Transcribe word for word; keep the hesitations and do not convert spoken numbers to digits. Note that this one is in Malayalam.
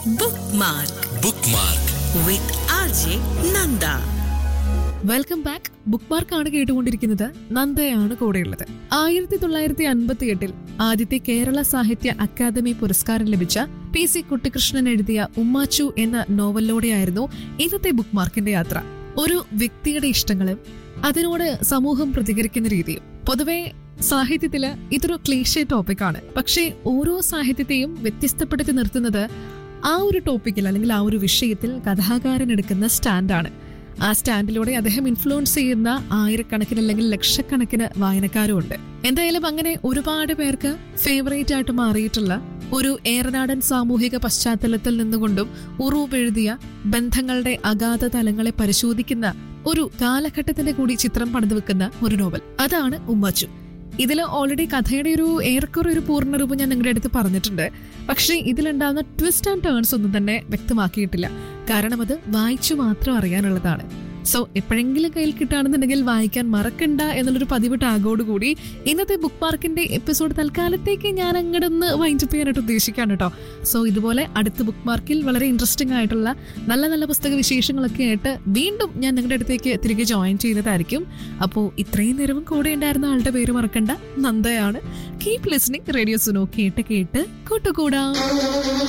Bookmark Bookmark with R J Nanda. Welcome back. Book മാർക്കാണ് കേട്ടുകൊണ്ടിരിക്കുന്നത്. നന്ദയാണ് കൂടെയുള്ളത്. ആയിരത്തി തൊള്ളായിരത്തി അൻപത്തി എട്ടിൽ ആദ്യത്തെ കേരള സാഹിത്യ അക്കാദമി പുരസ്കാരം ലഭിച്ച പി സി കുട്ടിക്കൃഷ്ണൻ എഴുതിയ ഉമ്മാച്ചു എന്ന നോവലിലൂടെയായിരുന്നു ഇന്നത്തെ ബുക്ക് മാർക്കിന്റെ യാത്ര. ഒരു വ്യക്തിയുടെ ഇഷ്ടങ്ങളും അതിനോട് സമൂഹം പ്രതികരിക്കുന്ന രീതിയും. പൊതുവെ സാഹിത്യത്തില് ഇതൊരു ക്ലീഷേ ടോപ്പിക്കാണ്. പക്ഷേ ഓരോ സാഹിത്യത്തെയും വ്യത്യസ്തപ്പെടുത്തി നിർത്തുന്നത് ആ ഒരു ടോപ്പിക്കിൽ അല്ലെങ്കിൽ ആ ഒരു വിഷയത്തിൽ കഥാകാരൻ എടുക്കുന്ന സ്റ്റാൻഡാണ്. ആ സ്റ്റാൻഡിലൂടെ അദ്ദേഹം ഇൻഫ്ലുവൻസ് ചെയ്യുന്ന ആയിരക്കണക്കിന് അല്ലെങ്കിൽ ലക്ഷക്കണക്കിന് വായനക്കാരും ഉണ്ട്. എന്തായാലും അങ്ങനെ ഒരുപാട് പേർക്ക് ഫേവറേറ്റ് ആയിട്ട് മാറിയിട്ടുള്ള ഒരു ഏറനാടൻ സാമൂഹിക പശ്ചാത്തലത്തിൽ നിന്നുകൊണ്ടും ഉറൂബ് എഴുതിയ ബന്ധങ്ങളുടെ അഗാധ തലങ്ങളെ പരിശോധിക്കുന്ന ഒരു കാലഘട്ടത്തിന്റെ കൂടി ചിത്രം പണിതു വെക്കുന്ന ഒരു നോവൽ, അതാണ് ഉമ്മാച്ചു. ഇതിൽ ഓൾറെഡി കഥയുടെ ഒരു ഏറെക്കുറെ ഒരു പൂർണ്ണരൂപം ഞാൻ നിങ്ങളുടെ അടുത്ത് പറഞ്ഞിട്ടുണ്ട്. പക്ഷേ ഇതിലുണ്ടാകുന്ന ട്വിസ്റ്റ് ആൻഡ് ടേൺസ് ഒന്നും തന്നെ വ്യക്തമാക്കിയിട്ടില്ല. കാരണം അത് വായിച്ചു മാത്രം അറിയാനുള്ളതാണ്. സോ എപ്പോഴെങ്കിലും കയ്യിൽ കിട്ടുകയാണെന്നുണ്ടെങ്കിൽ വായിക്കാൻ മറക്കണ്ട എന്നുള്ളൊരു പതിവ് ടാഗോടുകൂടി ഇന്നത്തെ ബുക്ക് മാർക്കിന്റെ എപ്പിസോഡ് തൽക്കാലത്തേക്ക് ഞാൻ അങ്ങോട്ട് ഒന്ന് വൈൻഡപ്പ് ചെയ്യാനായിട്ട് ഉദ്ദേശിക്കുകയാണ് കേട്ടോ. സോ ഇതുപോലെ അടുത്ത ബുക്ക് മാർക്കിൽ വളരെ ഇൻട്രസ്റ്റിംഗ് ആയിട്ടുള്ള നല്ല നല്ല പുസ്തക വിശേഷങ്ങളൊക്കെ ആയിട്ട് വീണ്ടും ഞാൻ നിങ്ങളുടെ അടുത്തേക്ക് തിരികെ ജോയിൻ ചെയ്യുന്നതായിരിക്കും. അപ്പോൾ ഇത്രയും നേരവും കൂടെ ഉണ്ടായിരുന്ന ആളുടെ പേര് മറക്കണ്ട, നന്ദയാണ്. Keep listening radio Suno. കേട്ട് കേട്ട് കൂട്ടുകൂടാ.